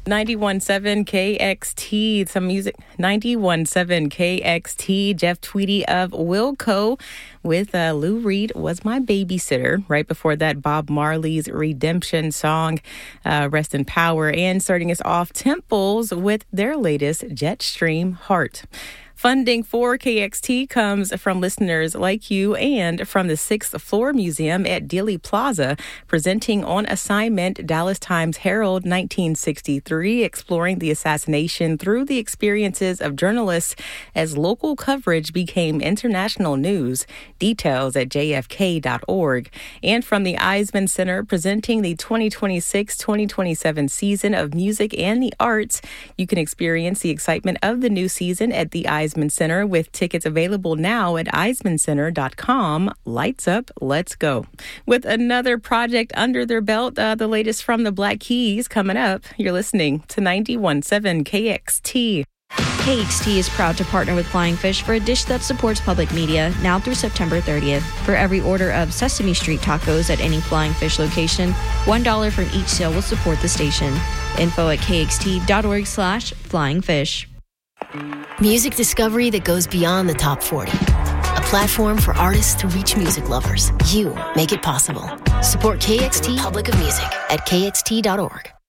91.7 KXT, some music. 91.7 KXT, Jeff Tweedy of Wilco with Lou Reed was my babysitter. Right before that, Bob Marley's Redemption song, Rest in Power. And starting us off, Temples with their latest Jetstream Heart. Funding for KXT comes from listeners like you and from the 6th Floor Museum at Dealey Plaza, presenting On Assignment, Dallas Times Herald 1963, exploring the assassination through the experiences of journalists as local coverage became international news. Details at jfk.org. And from the Eisman Center, presenting the 2026-2027 season of music and the arts. You can experience the excitement of the new season at the Eisman Center with tickets available now at eismancenter.com. Lights up, let's go. With another project under their belt, the latest from the Black Keys coming up. You're listening to 91.7 KXT. KXT is proud to partner with Flying Fish for a dish that supports public media now through September 30th. For every order of Sesame Street tacos at any Flying Fish location, $1 from each sale will support the station. Info at kxt.org/flyingfish. Music discovery that goes beyond the top 40. A platform for artists to reach music lovers. You make it possible. Support KXT Public of Music at kxt.org.